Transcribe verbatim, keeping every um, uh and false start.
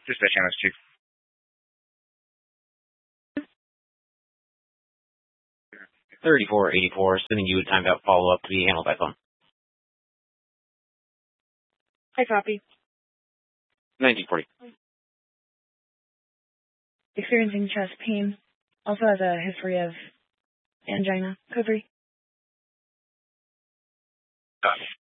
Dispatch M S two. thirty-four eighty-four, sending you a timed out follow-up to be handled by phone. I copy. nineteen forty. Experiencing chest pain. Also has a history of angina. Code three. Copy.